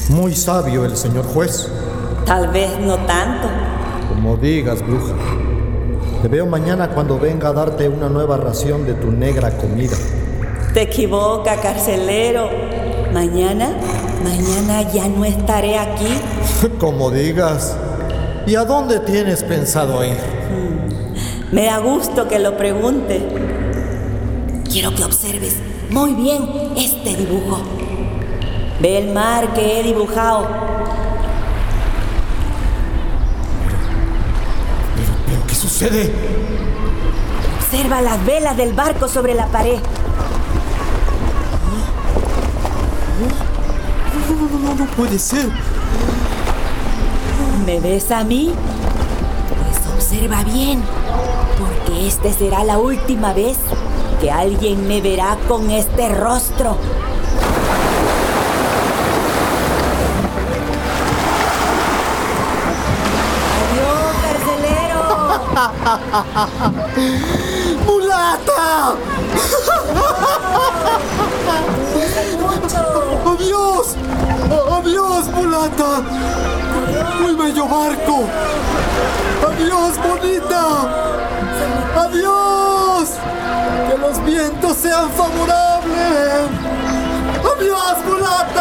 Muy sabio el señor juez. Tal vez no tanto. Como digas, bruja. Te veo mañana cuando venga a darte una nueva ración de tu negra comida. Te equivoca, carcelero. Mañana ya no estaré aquí. Como digas. ¿Y a dónde tienes pensado ir? Me da gusto que lo pregunte. Quiero que observes muy bien este dibujo. Ve el mar que he dibujado. ¿Pero qué sucede? Observa las velas del barco sobre la pared. No puede ser. ¿Me ves a mí? Pues observa bien, porque esta será la última vez que alguien me verá con este rostro. ¡Adiós, carcelero! ¡Mulata! ¡Adiós! ¡Adiós, mulata! ¡Muy bello barco! ¡Adiós, bonita! ¡Adiós! ¡Que los vientos sean favorables! ¡Adiós, mulata!